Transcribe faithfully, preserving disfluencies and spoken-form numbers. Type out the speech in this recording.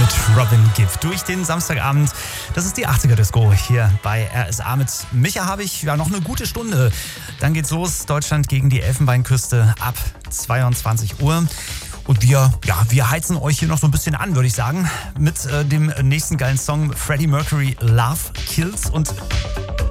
mit Robin Gibb durch den Samstagabend. Das ist die achtziger-Disco hier bei R S A. Mit Micha habe ich ja noch eine gute Stunde. Dann geht's los, Deutschland gegen die Elfenbeinküste ab zweiundzwanzig Uhr. Und wir, ja, wir heizen euch hier noch so ein bisschen an, würde ich sagen, mit äh, dem nächsten geilen Song Freddie Mercury, Love Kills. Und